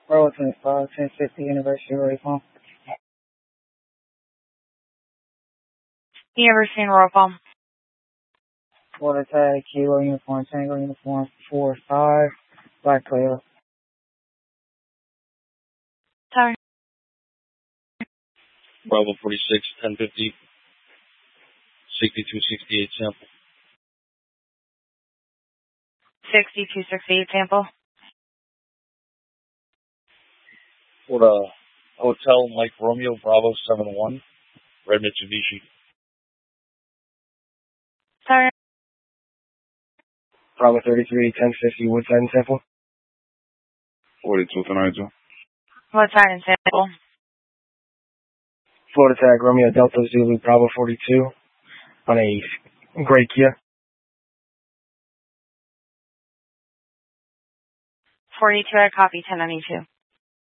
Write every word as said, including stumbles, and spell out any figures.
Burlington five, ten fifty University of Royal Palm. University of Royal Palm. Water tag, Kilo uniform, Tango uniform, four five, Black Toyota. Sorry. Bravo forty-six, ten fifty, sixty-two sixty-eight sample. sixty-two sixty-eight sample. For the Hotel Mike Romeo, Bravo seven one, red Mitsubishi. Sorry. Bravo thirty-three, ten fifty, Woodside sample. forty-two Nigel. What side and sample? Florida tag, Romeo Delta Zulu, Bravo forty-two, on a gray Kia. forty-two, I copy ten ninety-two.